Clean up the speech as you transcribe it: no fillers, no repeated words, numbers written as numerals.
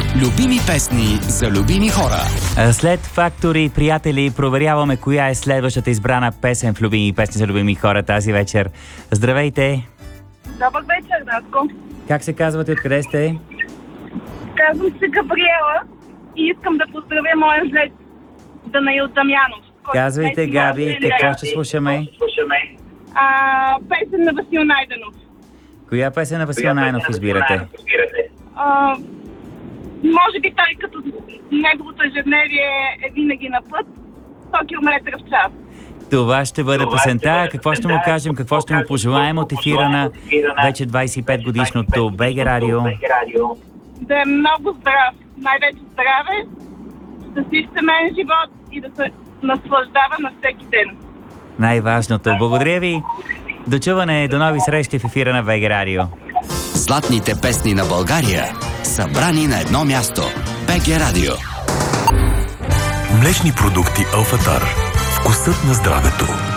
Любими песни за любими хора. След фактори, приятели, проверяваме коя е следващата избрана песен в любими песни за любими хора тази вечер. Здравейте! Добър вечер, Наско. Как се казвате? Откъде сте? Казвам се Габриела и искам да поздравя моя зет Данаил Дамянов. Казвайте, Габи, какво ще слушаме? Песен на Васил Найденов. Коя песен на Васил Найденов избирате? Може би той като неговото ежедневие е винаги на път 100 км в час. Това ще бъде песента. Какво ще му кажем, какво ще му пожелаем от ефира на вече 25 годишното БГ Радио? Да е много здрав, най-вече здраве, щастлив семейен живот и да се наслаждава на всеки ден. Най-важното. Благодаря ви. До чуване, до нови срещи в ефира на БГ Радио. Златните песни на България, събрани на едно място. БГ Радио. Млечни продукти Алфатар. Вкусът на здравето.